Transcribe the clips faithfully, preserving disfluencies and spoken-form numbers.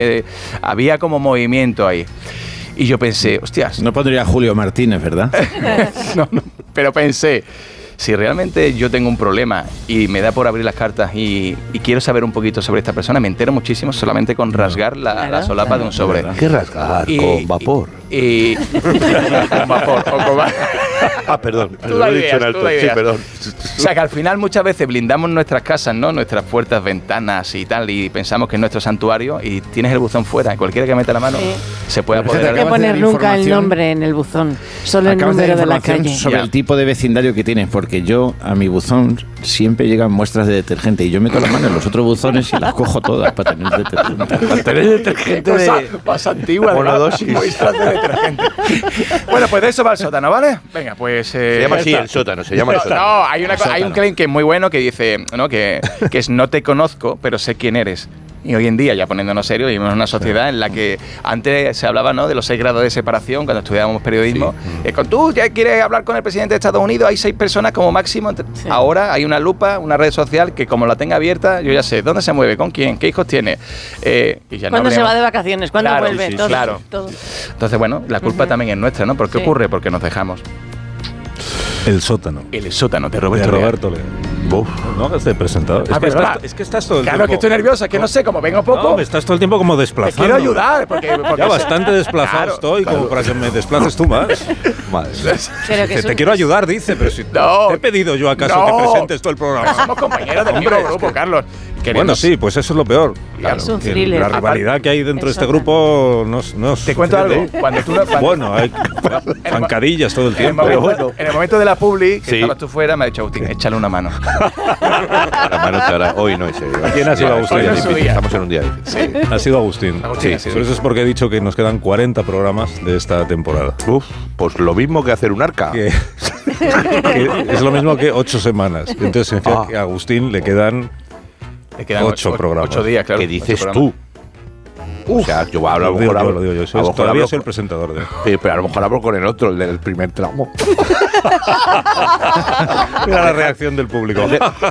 eh, había como movimiento ahí. Y yo pensé, hostias... No pondría Julio Martínez, ¿verdad? no, no, pero pensé, si realmente yo tengo un problema y me da por abrir las cartas y, y quiero saber un poquito sobre esta persona, me entero muchísimo solamente con rasgar la, claro, la solapa claro, de un sobre. ¿Qué rasgar? Y, con vapor. Y, y con vapor. O con va ah, perdón. Tú lo he dicho en alto. Sí, perdón. O sea, que al final muchas veces blindamos nuestras casas, ¿no? Nuestras puertas, ventanas y tal, y pensamos que es nuestro santuario y tienes el buzón fuera. Cualquiera que meta la mano sí. se puede apoderar. No hay que poner nunca el nombre en el buzón, solo el número de, de la calle. Sobre ya. el tipo de vecindario que tienes, porque yo a mi buzón siempre llegan muestras de detergente y yo meto la mano en los otros buzones y las cojo todas para tener detergente. Para tener detergente de... Más, más antigua, de la dosis. Muestras de detergente. Bueno, pues de eso va el sótano, ¿vale? Venga, pues... Eh, se llama así el sótano, se llama el sótano. No, hay, una, hay un claim que es muy bueno que dice, ¿no? Que, que es no te conozco, pero sé quién eres. Y hoy en día, ya poniéndonos serios, vivimos en una sociedad en la que antes se hablaba, ¿no?, de los seis grados de separación cuando estudiábamos periodismo. Sí. Eh, con tú ya quieres hablar con el presidente de Estados Unidos, hay seis personas como máximo. Sí. Ahora hay una lupa, una red social que como la tenga abierta, yo ya sé dónde se mueve, con quién, qué hijos tiene. Eh, y ya ¿Cuándo no se va de vacaciones? ¿Cuándo claro, vuelve? Sí, todo, claro. Todo. Entonces, bueno, la culpa uh-huh. también es nuestra, ¿no? ¿Por qué sí. ocurre? Porque nos dejamos. El sótano. El sótano de Roberto, de Roberto Leal. Uf, no hagas de presentador. Ah, es, que estás, es que estás todo el claro, tiempo. Claro, que estoy nervioso, es que no sé, como vengo poco. No, me estás todo el tiempo como desplazando. Te quiero ayudar. Porque, porque ya bastante desplazado claro, estoy, claro. como para que me desplaces tú más. Madre. Pero que te, te quiero ayudar, dice, pero si no, te he pedido yo acaso no, que presentes todo el programa. Somos compañeros del mismo grupo, que... Carlos. Bueno, sí, pues eso es lo peor. Claro, es un que thriller. La rivalidad que hay dentro de este grupo no, no Te cuento algo. Cuando tú no, cuando bueno, hay zancadillas todo el tiempo. En el momento, bueno. en el momento de la publi, que sí. estabas tú fuera, me ha dicho Agustín, échale una mano. La mano te hará. Hoy no, en serio. ¿Quién ha sido Agustín? No es Estamos en un día difícil. Sí. Ha sido Agustín. Agustín sí, pero eso es porque he dicho que nos quedan cuarenta programas de esta temporada. Uf, pues lo mismo que hacer un arca. Que, que es lo mismo que ocho semanas. Entonces significa ah. que a Agustín le quedan... Le quedan ocho, ocho programas. Ocho días, claro. ¿Qué dices tú? Uf, o sea, yo a lo mejor hablo, lo digo yo. Soy, a todavía soy el presentador de. Sí, pero a lo mejor hablo con el otro, el del primer tramo. Mira la reacción del público.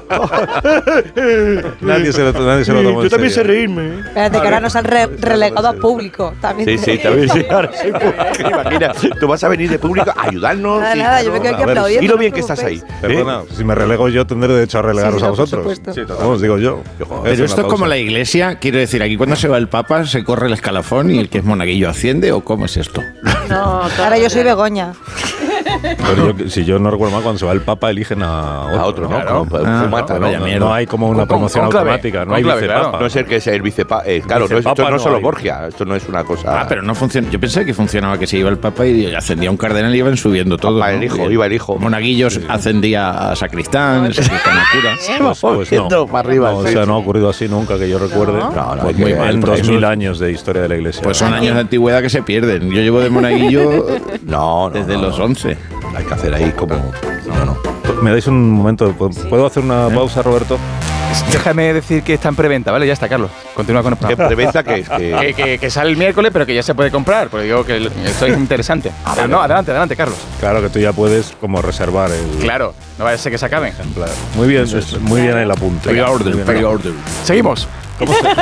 nadie se lo, nadie se lo tomó en Yo también sé serio. reírme. Espérate, que ahora nos han re relegado a público. También sí, sí, también sí. Ahora soy público. Imagina, tú vas a venir de público a ayudarnos. Nada, nada, yo me quedo aquí aplaudiendo. Y lo bien que estás ahí. Perdona, si me relego yo, tendré derecho a relegaros sí, a vosotros. Sí, Vamos, digo yo. Pero esto es como la iglesia, quiero decir, aquí cuando se va el Papa se corre el escalafón y el que es monaguillo asciende, ¿o cómo es esto? No, ahora yo soy Begoña. Pero yo, si yo no recuerdo mal, cuando se va el Papa eligen a otro, a otro ¿no? Claro. Como, ah, fumata, no, ¿no? No, no hay como una con, promoción con clave, automática, no con hay clave, vicepapa. claro. No es el que sea el vicepapa. Eh, claro, no, esto no, no es solo hay. Borgia, esto no es una cosa... Ah, pero no funciona. Yo pensé que funcionaba, que se iba el Papa y ascendía un cardenal y iban subiendo todo. Papa, ¿no? el hijo, iba el hijo. Monaguillos sí. ascendía a sacristán, el sacristán a cura. Pues, pues no, para arriba. No, o sea, no ha ocurrido así nunca que yo recuerde. No, no, no pues muy mal. En dos mil años de historia de la iglesia. Pues son años de antigüedad que se pierden. Yo llevo de monaguillo no, no, desde no, los once. Hay que hacer ahí como... No, no. ¿Me dais un momento? ¿Puedo hacer una pausa, Roberto? Déjame decir que está en preventa, ¿vale? Ya está, Carlos. Continúa con el programa. ¿Qué preventa que es? Que... Que, que, que sale el miércoles, pero que ya se puede comprar. Porque digo que esto es interesante. Ah, pero no, adelante, adelante, Carlos. Claro que tú ya puedes como reservar el... Claro, no vaya a ser que se acaben. Ejemplar. Muy bien, es, muy bien el apunte. Pay order, pay order. Seguimos. ¿Cómo se...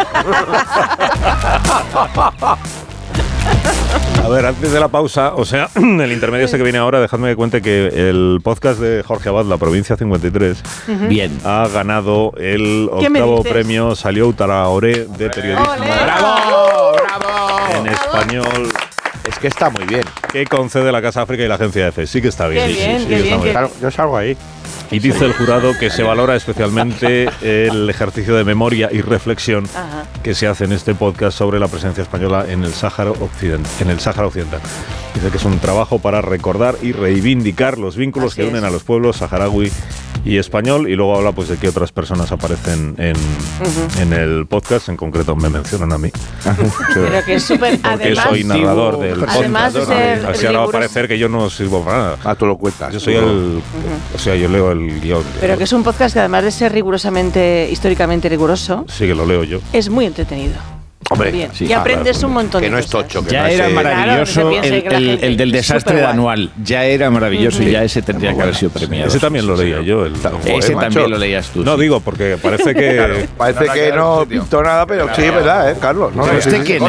A ver, antes de la pausa, o sea, el intermedio este que viene ahora, dejadme que cuente que el podcast de Jorge Abad, La Provincia cincuenta y tres, uh-huh. bien, ha ganado el octavo premio Salió Traoré de periodismo. ¡Olé! ¡Bravo! ¡Bravo! En español. Es que está muy bien. Que concede la Casa África y la Agencia Efe. Sí que está bien. Qué sí, bien, sí, sí, qué sí, bien, bien. Claro, yo salgo ahí. Y dice el jurado que se valora especialmente el ejercicio de memoria y reflexión Ajá. que se hace en este podcast sobre la presencia española en el Sáhara Occidental. En el Sáhara Occidental. Dice que es un trabajo para recordar y reivindicar los vínculos Así que unen es. a los pueblos saharaui y español, y luego habla pues de qué otras personas aparecen en, uh-huh. en el podcast, en concreto me mencionan a mí. Pero que es súper... Porque soy narrador del podcast. Además de ser Así ahora va a parecer que yo no sirvo para nada. Ah, tú lo cuentas. Yo soy el... Uh-huh. O sea, yo leo el guión. Pero que es un podcast que además de ser rigurosamente, históricamente riguroso... Sí, que lo leo yo. Es muy entretenido. Hombre, Bien. sí, y ah, aprendes un montón que de no es cosas. tocho. Que Ya no era es, eh, maravilloso Claro, que se el, piense que la el- gente el del es desastre superguay. anual. Ya era maravilloso y ya ese tendría que haber sido premiado. Ese también lo leía yo. El, Ese macho. también lo leías tú. no sí. digo, porque parece que... Parece Nada que que ver no con sitio. pintó nada, pero sí, es verdad, ¿eh, Carlos? No, ¿Pero no, usted sí, sí. quién